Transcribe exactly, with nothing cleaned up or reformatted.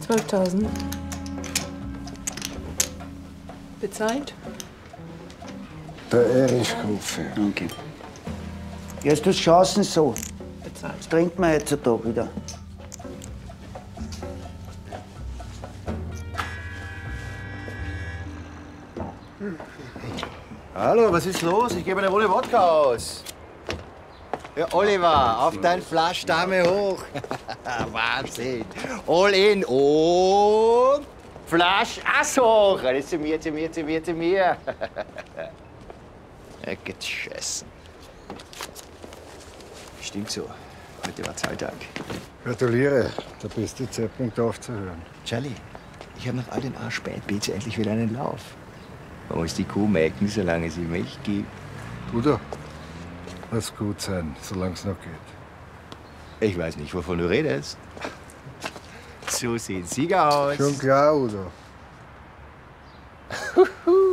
zwölftausend. Bezahlt? Der Erich Kofi. Okay. Jetzt tust Chancen so. Bezahlt. Das trinkt man heutzutage wieder. Hallo, was ist los? Ich gebe eine Runde Wodka aus. Ja, Oliver, auf dein Flasch, Dame hoch. Wahnsinn. All in und Flasch Ass hoch. Das zu mir, zu mir, zu mir, zu mir. Ja, geschissen. Stimmt so. Heute war Zahltag. Gratuliere, der beste Zeitpunkt aufzuhören. Charlie, ich habe nach all den Arsch-Bad-Beats endlich wieder einen Lauf. Man muss die Kuh melken, solange sie Milch gibt. Bruder, lass gut sein, solange es noch geht. Ich weiß nicht, wovon du redest. So sehen Sieger aus. Schon klar, Udo.